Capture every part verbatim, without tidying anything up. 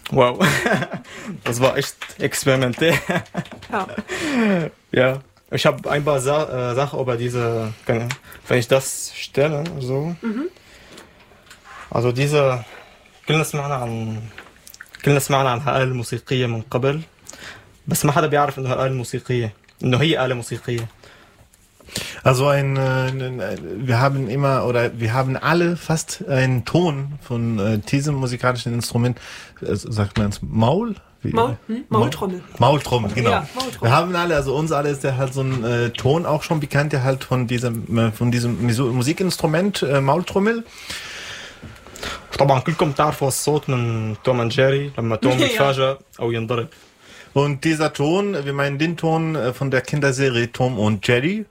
Wow, das war echt experimentell. Ja. Ja, ich habe ein paar Sa- äh, Sachen über diese, wenn ich das stelle, so. Mhm. Also diese, كلنا سمعنا عن كلنا سمعنا عن هالآلة الموسيقية من قبل بس ما حدا بيعرف إنه هالآلة موسيقية إنه هي آلة موسيقية. Also ein, äh, wir haben immer oder wir haben alle fast einen Ton von äh, diesem musikalischen Instrument, äh, sagt man es Maul? Wie? Maul, hm? Maultrommel. Maultrommel, genau. Ja, Maultrommel. Wir haben alle, also uns alle ist der halt so ein äh, Ton auch schon bekannt, der halt von diesem äh, von diesem Musikinstrument äh, Maultrommel. طبعا كلكم تعرفوا الصوت من توم اند جيري لما توم يتفاجأ أو ينضرب. Und dieser Ton, wir meinen den Ton äh, von der Kinderserie Tom und Jerry.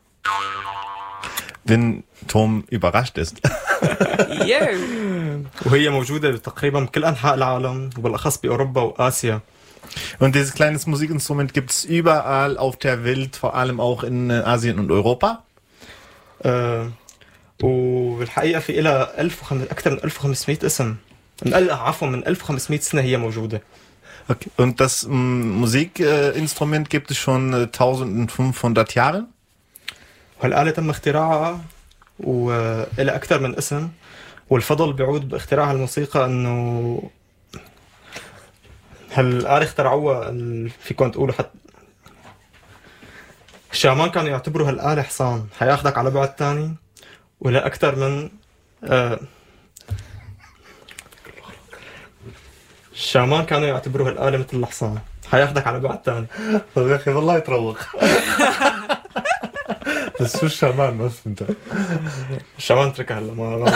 Wenn Tom überrascht ist. Yeah. وهي موجودة تقريبا بكل أنحاء العالم وبالأخص بأوروبا وآسيا. Und dieses kleine Musikinstrument gibt es überall auf der Welt, vor allem auch in Asien und Europa. أه وبالحقيقة في إلها أكثر من ألف وخمسمائة اسم. من عفوا من ألف وخمسمائة سنة هي موجودة. Okay. Und das m, Musikinstrument gibt es schon äh, eintausendfünfhundert Jahre. والآلة تم اختراعها وإلى أكثر من اسم والفضل بيعود باختراع الموسيقى إنه هالآلة اخترعوها فيكم تقولوا حتى الشامان كانوا يعتبروا هالآلة حصان حياخدك على بعد تاني ولا أكثر من آه الشامان كانوا يعتبروا هالآلة مثل الحصان حياخدك على بعد تاني. طيب يا أخي والله يتروق. Das ist Schaman, was sind da? Schaman trinken هلا ما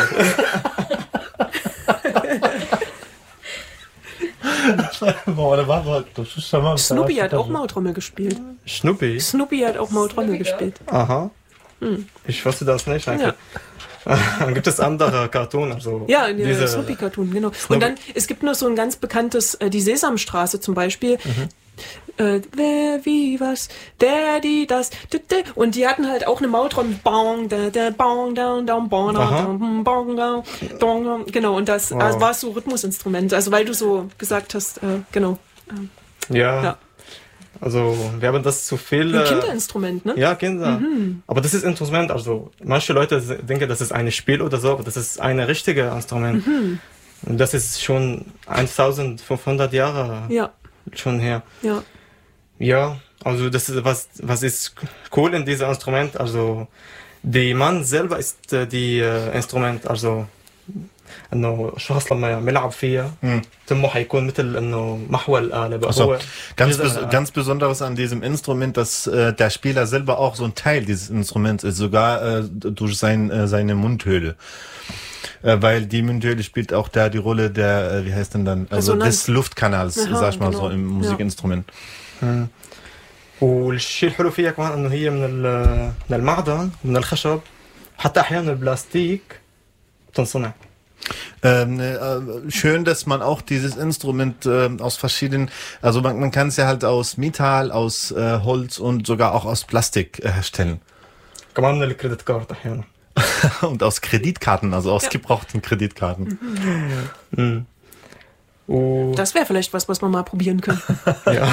Snoopy hat auch Maultrommel gespielt. Snoopy? Snoopy hat auch Maultrommel gespielt. Aha. Hm. Ich wusste das nicht eigentlich. Ja. Dann gibt es andere Cartoon, also ja, in der Snoopy-Cartoon, genau. Snoopy. Und dann, es gibt noch so ein ganz bekanntes, äh, die Sesamstraße zum Beispiel. Mhm. Äh, wer, wie, was, der, die, das, d, d. Und die hatten halt auch eine Maultrommel. Bong, da, da, bong, down, down, bong, down, bong, down, bong, genau. Und das wow. also war so Rhythmusinstrument. Also, weil du so gesagt hast, äh, genau. Äh, ja. ja. Also, wir haben das zu viel... Ein Kinderinstrument, ne? Ja, Kinder. Mhm. Aber das ist Instrument, also manche Leute denken, das ist ein Spiel oder so, aber das ist ein richtiges Instrument. Mhm. Und das ist schon eintausendfünfhundert Jahre ja. schon her. Ja. Ja, also das ist, was, was ist cool in diesem Instrument, also der Mann selber ist äh, die äh, Instrument, also انه الشخص لما يلعب فيها تمه حيكون مثل انه محور الآلة بقى هو ganz bes- ganz besonderes an diesem Instrument, dass äh, der Spieler selber auch so ein Teil dieses Instruments ist, sogar äh, durch sein äh, seine Mundhöhle, äh, weil die Mundhöhle spielt auch da die Rolle der äh, wie heißt denn dann also Resonanz. des Luftkanals, Aha, sag ich mal genau. so im Musikinstrument. Ja. والشيء الحلو فيها كمان انه هي من من المعدن من الخشب حتى احيانا البلاستيك بتنصنع. Ähm, äh, schön, dass man auch dieses Instrument äh, aus verschiedenen, also man, man kann es ja halt aus Metall, aus äh, Holz und sogar auch aus Plastik äh, herstellen. كمان من الكريدت احيانا. Und aus Kreditkarten, also aus ja. gebrauchten Kreditkarten. Mhm. Mhm. Oh. Das wäre vielleicht was, was wir mal probieren können. ja,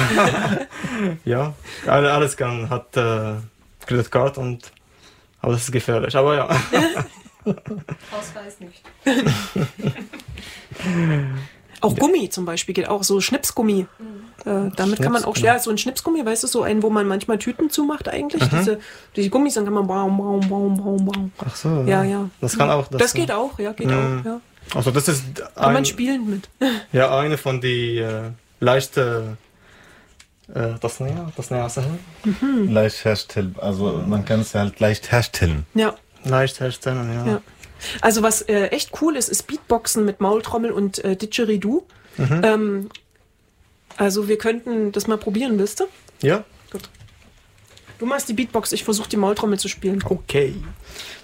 ja, alles kann, hat äh, Kreditkarte und aber das ist gefährlich, aber ja. Ausweis nicht. Auch Gummi zum Beispiel geht auch, so Schnipsgummi. Mhm. Äh, damit kann man auch, ja, so ein Schnipsgummi, weißt du, so einen, wo man manchmal Tüten zumacht eigentlich. Mhm. Diese, diese Gummis, dann kann man baum, baum, baum, baum, baum. Ach so. Ja, ja. Das kann auch. Das, das geht auch, ja, geht mhm. auch, ja. Also das ist kann ein, man spielen mit. Ja, eine von die äh, leichte äh, das näher, das näher mhm. leicht herstellen. Also man kann es halt leicht herstellen. Ja. Leicht herstellen, ja. ja. Also was äh, echt cool ist, ist Beatboxen mit Maultrommel und äh, Didgeridoo. Mhm. Ähm, also wir könnten das mal probieren, willst du? Ja. Gut. Du machst die Beatbox, ich versuche die Maultrommel zu spielen. Okay.